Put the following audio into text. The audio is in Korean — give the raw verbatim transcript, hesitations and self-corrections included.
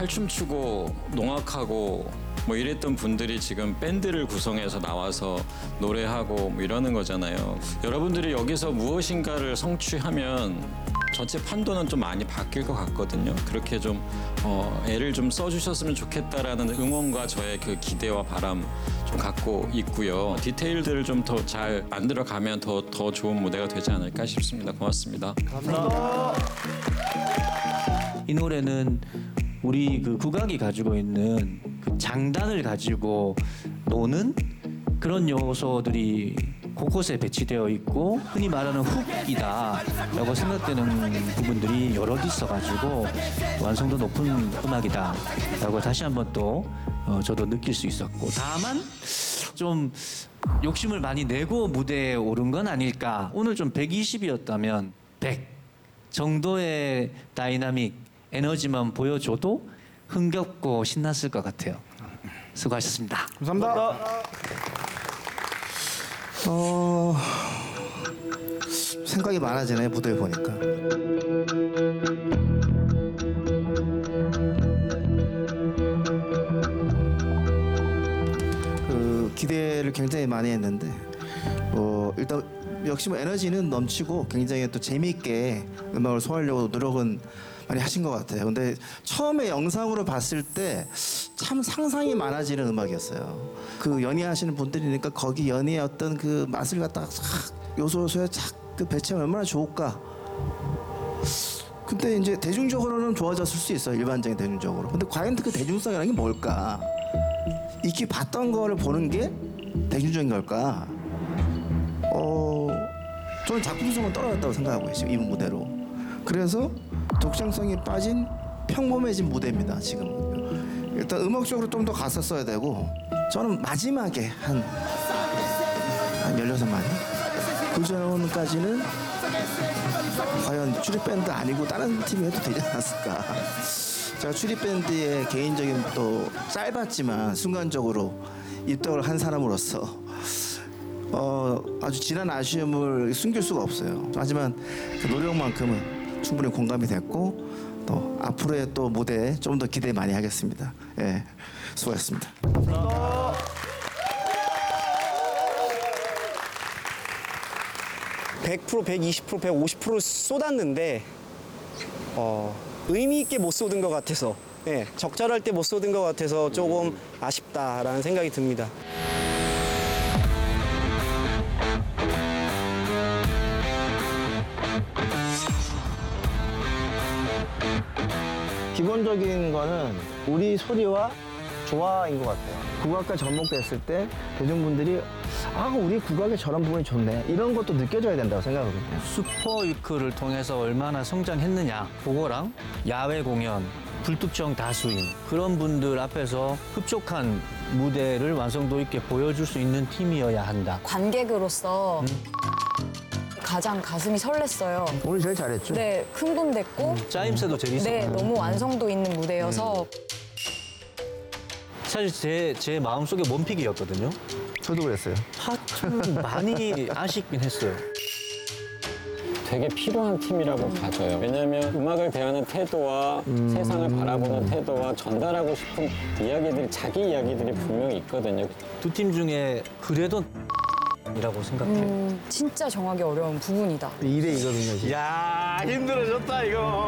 탈춤 추고 농악하고 뭐 이랬던 분들이 지금 밴드를 구성해서 나와서 노래하고 뭐 이러는 거잖아요. 여러분들이 여기서 무엇인가를 성취하면 전체 판도는 좀 많이 바뀔 것 같거든요. 그렇게 좀 어, 애를 좀 써주셨으면 좋겠다라는 응원과 저의 그 기대와 바람 좀 갖고 있고요. 디테일들을 좀 더 잘 만들어가면 더, 더 좋은 무대가 되지 않을까 싶습니다. 고맙습니다. 감사합니다. 이 노래는 우리 그 국악이 가지고 있는 그 장단을 가지고 노는 그런 요소들이 곳곳에 배치되어 있고 흔히 말하는 훅이다라고 생각되는 부분들이 여러 개 있어가지고 완성도 높은 음악이다라고 다시 한번 또 어, 저도 느낄 수 있었고 다만 좀 욕심을 많이 내고 무대에 오른 건 아닐까. 오늘 좀 백이십이었다면 백 정도의 다이나믹 에너지만 보여줘도 흥겹고 신났을 것 같아요. 수고하셨습니다. 감사합니다. 어... 생각이 많아지네 무대 보니까. 그 기대를 굉장히 많이 했는데 어 일단 역시 뭐 에너지는 넘치고 굉장히 또 재미있게 음악을 소화하려고 노력은 많이 하신 것 같아요. 근데 처음에 영상으로 봤을 때 참 상상이 많아지는 음악이었어요. 그 연희하시는 분들이니까 거기 연희의 어떤 그 맛을 갖다가 싹 요소 요소에 착그 배치하면 얼마나 좋을까. 근데 이제 대중적으로는 좋아졌을 수 있어요. 일반적인 대중적으로. 근데 과연 그 대중성이라는 게 뭘까? 익히 봤던 거를 보는 게 대중적인 걸까? 어, 저는 작품성은 떨어졌다고 생각하고 있어요. 이 무대로. 그래서 독창성이 빠진 평범해진 무대입니다. 지금. 일단 음악적으로 좀 더 갔었어야 되고 저는 마지막에 한, 한 열여섯 마디? 그 전까지는 과연 추리밴드 아니고 다른 팀이 해도 되지 않았을까. 제가 추리밴드의 개인적인 또 짧았지만 순간적으로 입덕을 한 사람으로서 어, 아주 진한 아쉬움을 숨길 수가 없어요. 하지만 그 노력만큼은 충분히 공감이 됐고 또 앞으로의 또 무대에 좀 더 기대 많이 하겠습니다. 예, 수고하셨습니다. 백 퍼센트, 백이십 퍼센트, 백오십 퍼센트 쏟았는데 어, 의미 있게 못 쏟은 것 같아서 예, 적절할 때 못 쏟은 것 같아서 조금 아쉽다라는 생각이 듭니다. 기본적인 거는 우리 소리와 조화인 것 같아요. 국악과 접목됐을 때 대중분들이 아 우리 국악에 저런 부분이 좋네 이런 것도 느껴져야 된다고 생각하거든요. 슈퍼위크를 통해서 얼마나 성장했느냐 그거랑 야외 공연 불특정 다수인 그런 분들 앞에서 흡족한 무대를 완성도 있게 보여줄 수 있는 팀이어야 한다. 관객으로서 가장 가슴이 설렜어요. 오늘 제일 잘했죠? 네, 흥분됐고 짜임새도 제일 있었고 네, 너무 완성도 있는 무대여서 사실 제, 제 마음속에 원픽이었거든요. 저도 그랬어요. 아, 좀 많이 아쉽긴 했어요. 되게 필요한 팀이라고 봐져요. 왜냐하면 음악을 대하는 태도와 음. 세상을 바라보는 태도와 전달하고 싶은 이야기들이 자기 이야기들이 분명히 있거든요. 두 팀 중에 그래도 이라고 생각해요. 음, 진짜 정하기 어려운 부분이다. 이 대 이거든요. 지금. 야 힘들어졌다 이거.